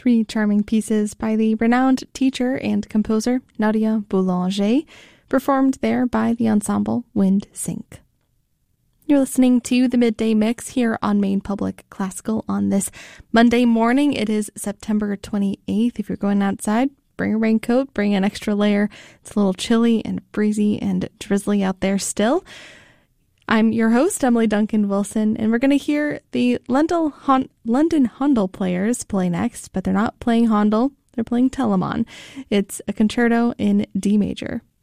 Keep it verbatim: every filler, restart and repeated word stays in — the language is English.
three charming pieces by the renowned teacher and composer Nadia Boulanger, performed there by the ensemble Wind Sync. You're listening to the Midday Mix here on Maine Public Classical on this Monday morning. It is September twenty-eighth. If you're going outside, bring a raincoat, bring an extra layer. It's a little chilly and breezy and drizzly out there still. I'm your host, Emily Duncan Wilson, and we're going to hear the London, Hon- London Handel players play next, but they're not playing Handel, they're playing Telemann. It's a concerto in D major.